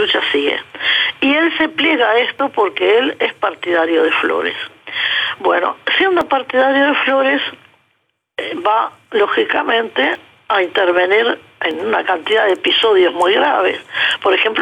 lucha sigue. Y él se pliega a esto porque él es partidario de Flores. Bueno, siendo partidario de Flores, va lógicamente a intervenir en una cantidad de episodios muy graves. Por ejemplo,